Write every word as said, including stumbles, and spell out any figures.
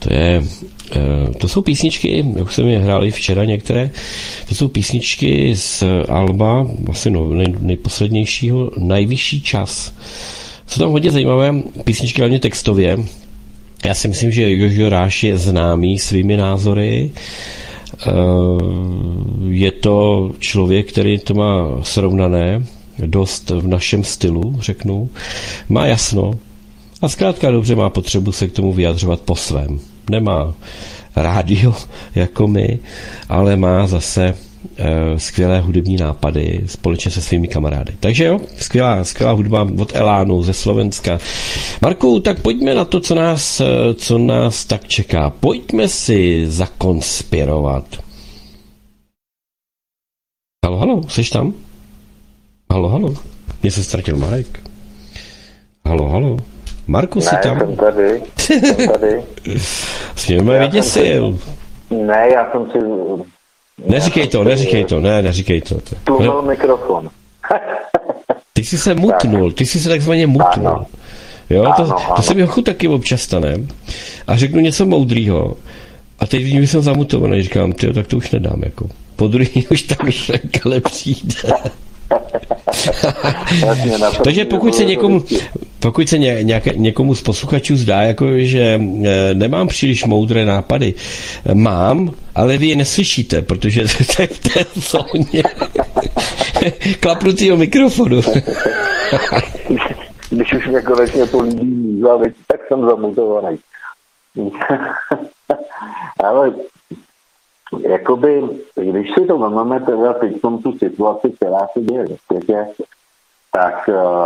To, je, to jsou písničky, jak jsem je hráli včera některé, to jsou písničky z alba, asi no, nej, nejposlednějšího, Nejvyšší čas. Jsou tam hodně zajímavé písničky, hlavně textově. Já si myslím, že Jožo Ráš je známý svými názory. Je to člověk, který to má srovnané, dost v našem stylu, řeknu. Má jasno a zkrátka dobře má potřebu se k tomu vyjadřovat po svém. Nemá rádio jako my, ale má zase skvělé hudební nápady společně se svými kamarády. Takže jo, skvělá, skvělá hudba od Elánu ze Slovenska. Marku, tak pojďme na to, co nás, co nás tak čeká. Pojďme si zakonspirovat. Halo, halo, jsi tam? Halo, halo. Mě se ztratil Marek. Halo, halo. Marku, jsi ne, tam? jsem tady. Jsem tady. Jsi mě vyděsil. Ne, já jsem si... Neříkej to, neříkej to, ne, neříkej to. Tlumil mikrofon. Ty jsi se mutnul, ty jsi se takzvaně mutnul. Ano. Jo, to, Ano, ano. to se mi hochu taky občas stane. A řeknu něco moudrýho. A teď vidím, že jsem zamutovaný, říkám, tyjo, tak to už nedám, jako. Po druhý už ta myšlenka lepřijde. Takže pokud se někomu, pokud se ně, nějaké, někomu z posluchačů zdá, jako, že nemám příliš moudré nápady, mám, ale vy je neslyšíte, protože to je v té zóně klapnutýho mikrofonu. Když už mě konečně políbí míza, tak jsem zamutovaný. Ale jakoby, když si to máme teda teď tu situaci, která se děje ve světě, tak